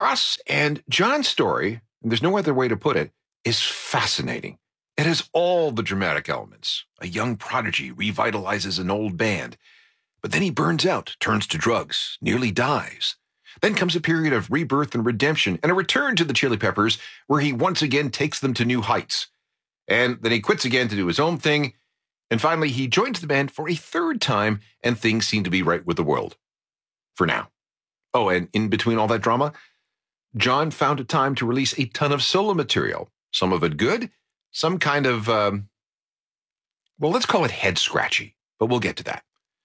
Ross, and John's story, and there's no other way to put it, is fascinating. It has all the dramatic elements. A young prodigy revitalizes an old band, but then he burns out, turns to drugs, nearly dies. Then comes a period of rebirth and redemption, and a return to the Chili Peppers, where he once again takes them to new heights. And then he quits again to do his own thing, and finally he joins the band for a third time, and things seem to be right with the world. For now. Oh, and in between all that drama, John found a time to release a ton of solo material. Some of it good, some kind of, well, let's call it head-scratchy, but we'll get to that.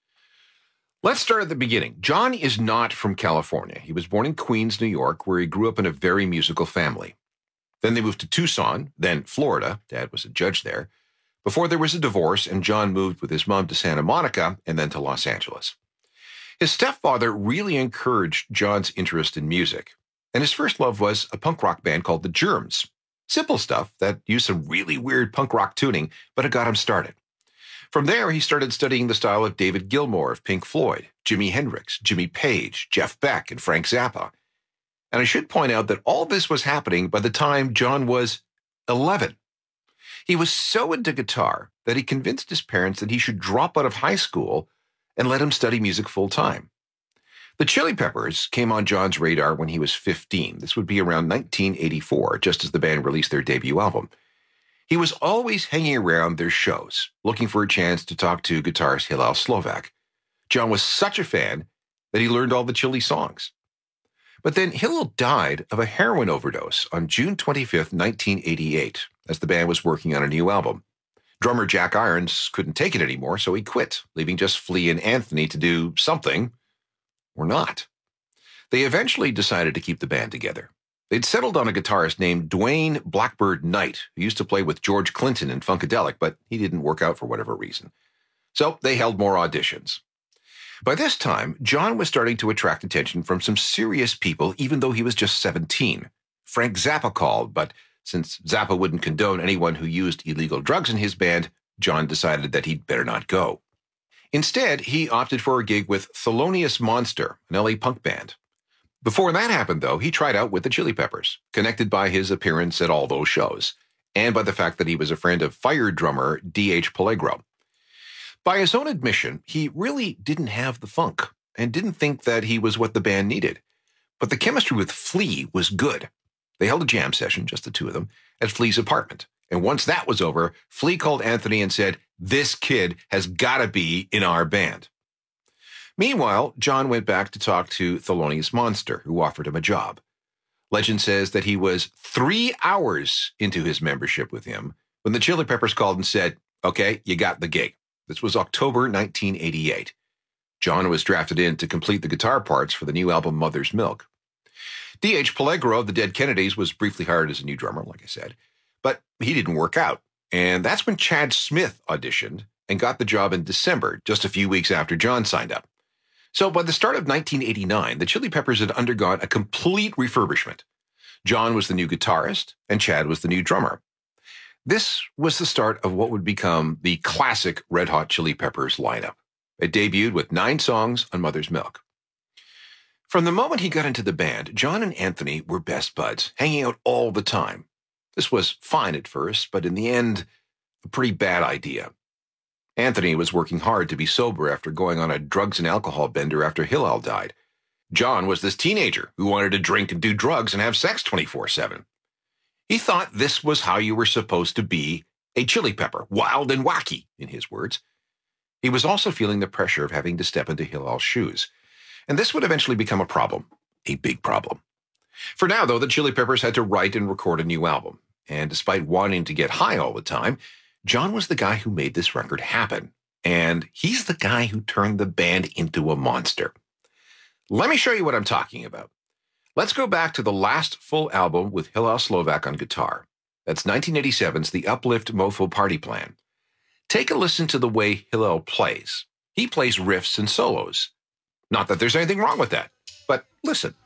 Let's start at the beginning. John is not from California. He was born in Queens, New York, where he grew up in a very musical family. Then they moved to Tucson, then Florida. Dad was a judge there. Before there was a divorce, and John moved with his mom to Santa Monica and then to Los Angeles. His stepfather really encouraged John's interest in music, and his first love was a punk rock band called the Germs. Simple stuff that used some really weird punk rock tuning, but it got him started. From there, he started studying the style of David Gilmour of Pink Floyd, Jimi Hendrix, Jimmy Page, Jeff Beck, and Frank Zappa. And I should point out that all this was happening by the time John was 11. He was so into guitar that he convinced his parents that he should drop out of high school and let him study music full time. The Chili Peppers came on John's radar when he was 15. This would be around 1984, just as the band released their debut album. He was always hanging around their shows, looking for a chance to talk to guitarist Hillel Slovak. John was such a fan that he learned all the Chili songs. But then Hillel died of a heroin overdose on June 25th, 1988, as the band was working on a new album. Drummer Jack Irons couldn't take it anymore, so he quit, leaving just Flea and Anthony to do something, or not. They eventually decided to keep the band together. They'd settled on a guitarist named Dwayne Blackbird Knight, who used to play with George Clinton in Funkadelic, but he didn't work out for whatever reason. So they held more auditions. By this time, John was starting to attract attention from some serious people, even though he was just 17. Frank Zappa called, but since Zappa wouldn't condone anyone who used illegal drugs in his band, John decided that he'd better not go. Instead, he opted for a gig with Thelonious Monster, an LA punk band. Before that happened, though, he tried out with the Chili Peppers, connected by his appearance at all those shows, and by the fact that he was a friend of Fire drummer D.H. Peligro. By his own admission, he really didn't have the funk, and didn't think that he was what the band needed. But the chemistry with Flea was good. They held a jam session, just the two of them, at Flea's apartment. And once that was over, Flea called Anthony and said, "This kid has got to be in our band." Meanwhile, John went back to talk to Thelonious Monster, who offered him a job. Legend says that he was 3 hours into his membership with him when the Chili Peppers called and said, "Okay, you got the gig." This was October 1988. John was drafted in to complete the guitar parts for the new album Mother's Milk. D.H. Peligro of the Dead Kennedys was briefly hired as a new drummer, like I said, but he didn't work out. And that's when Chad Smith auditioned and got the job in December, just a few weeks after John signed up. So by the start of 1989, the Chili Peppers had undergone a complete refurbishment. John was the new guitarist, and Chad was the new drummer. This was the start of what would become the classic Red Hot Chili Peppers lineup. It debuted with 9 songs on Mother's Milk. From the moment he got into the band, John and Anthony were best buds, hanging out all the time. This was fine at first, but in the end, a pretty bad idea. Anthony was working hard to be sober after going on a drugs and alcohol bender after Hillel died. John was this teenager who wanted to drink and do drugs and have sex 24/7. He thought this was how you were supposed to be a Chili Pepper, wild and wacky, in his words. He was also feeling the pressure of having to step into Hillel's shoes. And this would eventually become a problem, a big problem. For now, though, the Chili Peppers had to write and record a new album. And despite wanting to get high all the time, John was the guy who made this record happen. And he's the guy who turned the band into a monster. Let me show you what I'm talking about. Let's go back to the last full album with Hillel Slovak on guitar. That's 1987's The Uplift Mofo Party Plan. Take a listen to the way Hillel plays. He plays riffs and solos. Not that there's anything wrong with that, but listen.